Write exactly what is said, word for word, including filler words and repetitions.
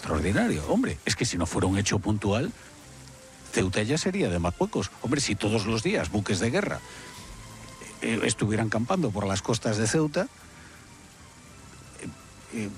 extraordinario. Hombre, es que si no fuera un hecho puntual, Ceuta ya sería de Marruecos. Hombre, si todos los días buques de guerra eh, estuvieran campando por las costas de Ceuta,